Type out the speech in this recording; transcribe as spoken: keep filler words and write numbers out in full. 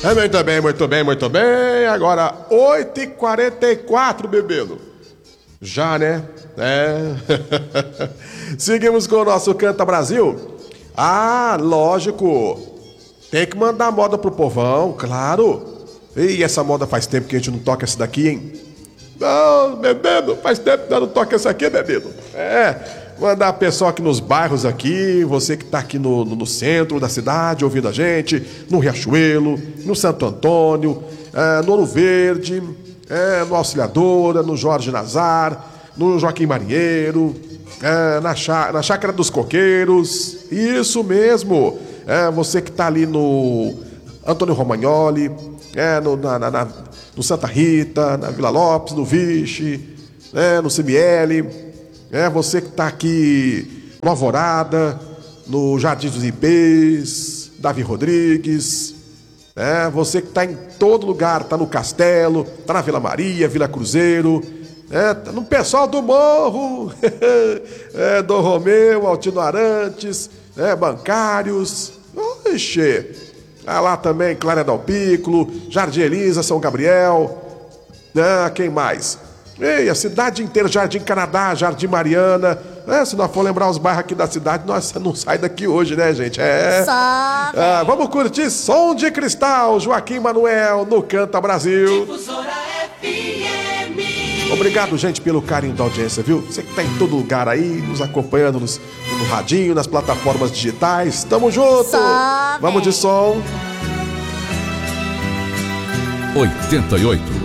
É, muito bem, muito bem, muito bem. Agora, oito e quarenta e quatro, bebelo. Já, né? É. Seguimos com o nosso Canta Brasil. Ah, lógico. Tem que mandar moda pro povão, claro. E essa moda faz tempo que a gente não toca essa daqui, hein? Não, bebendo, faz tempo que eu não toca essa aqui, bebendo. É, mandar pessoal aqui nos bairros aqui, você que tá aqui no, no, no centro da cidade ouvindo a gente, no Riachuelo, no Santo Antônio, é, no Ouro Verde, é, no Auxiliadora, no Jorge Nazar, no Joaquim Marinheiro, é, na, chá, na Chácara dos Coqueiros, isso mesmo. É, você que tá ali no Antônio Romagnoli, é, no, na, na, na, no Santa Rita, na Vila Lopes, no Vixe, é, no C M L, é, você que tá aqui no Alvorada, no Jardim dos Ipês, Davi Rodrigues, é, você que tá em todo lugar, tá no Castelo, tá na Vila Maria, Vila Cruzeiro, é, tá no pessoal do Morro, é, Dom Romeu, Altino Arantes, é, bancários, oxe, ah, lá também Clara Del Piccolo, Jardim Elisa, São Gabriel, ah, quem mais? Ei, a cidade inteira, Jardim Canadá, Jardim Mariana, é, se nós for lembrar os bairros aqui da cidade, nós não sai daqui hoje, né, gente? É. Só, ah, vamos curtir Som de Cristal, Joaquim Manuel, no Canta Brasil. Difusora F M. Obrigado, gente, pelo carinho da audiência, viu? Você que tá em todo lugar aí, nos acompanhando nos, no radinho, nas plataformas digitais. Tamo junto! Só, vamos de som. oitenta e oito.